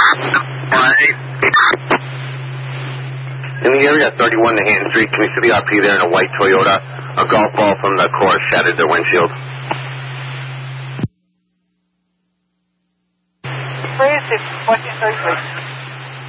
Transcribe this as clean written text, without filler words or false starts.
In the area at 31 Nahan Street, can you see the RP there in a white Toyota? A golf ball from the course shattered their windshield. Please, it's 23, please.